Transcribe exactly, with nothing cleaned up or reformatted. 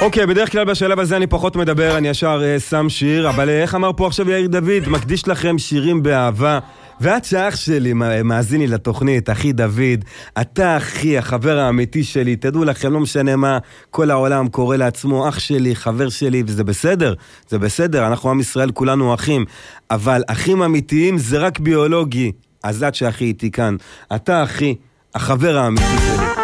אוקיי, בדרך כלל בשלב הזה אני פחות מדבר, אני ישר שם שיר, אבל איך אמר פה עכשיו יאיר דוד, מקדיש לכם שירים באהבה, ואת שאח שלי, מאזיני לתוכנית, אחי דוד, אתה אחי, החבר האמיתי שלי, תדעו לכם, לא משנה מה, כל העולם קורא לעצמו אח שלי, חבר שלי, וזה בסדר, זה בסדר, אנחנו עם ישראל, כולנו אחים, אבל אחים אמיתיים זה רק ביולוגי, אז את שאחי איתי כאן, אתה אחי, החבר האמיתי שלי.